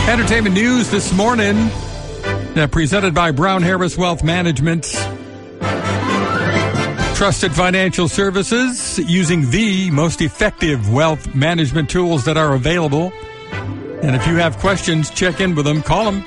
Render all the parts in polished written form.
Entertainment news this morning, presented by Brown Harris Wealth Management. Trusted financial services using the most effective wealth management tools that are available. And if you have questions, check in with them. Call them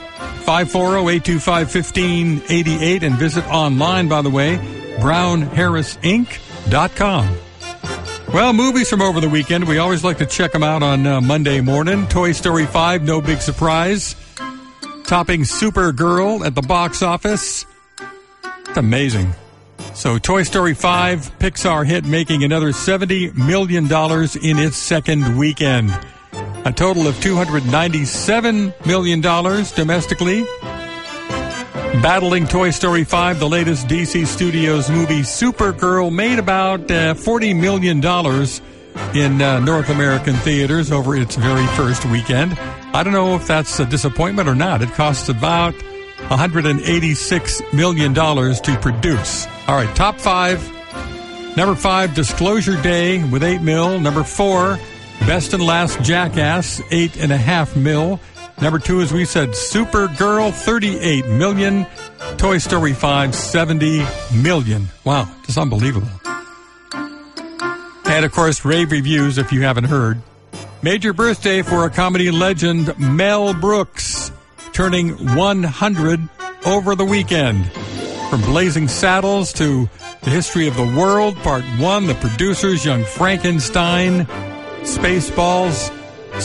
540-825-1588 and visit online, by the way, brownharrisinc.com. Well, movies from over the weekend. We always like to check them out on Monday morning. Toy Story 5, no big surprise. Topping Supergirl at the box office. It's amazing. So Toy Story 5, Pixar hit, making another $70 million in its second weekend. A total of $297 million domestically. Battling Toy Story 5, the latest DC Studios movie, Supergirl, made about $40 million in North American theaters over its very first weekend. I don't know if that's a disappointment or not. It costs about $186 million to produce. All right, top 5. Number 5, Disclosure Day with $8 million. Number 4, Best and Last Jackass, $8.5 million. Number 2, as we said, Supergirl, $38 million. Toy Story 5, $70 million. Wow, just unbelievable. And, of course, rave reviews if you haven't heard. Major birthday for a comedy legend, Mel Brooks, turning 100 over the weekend. From Blazing Saddles to The History of the World, Part 1, The Producers, Young Frankenstein, Spaceballs.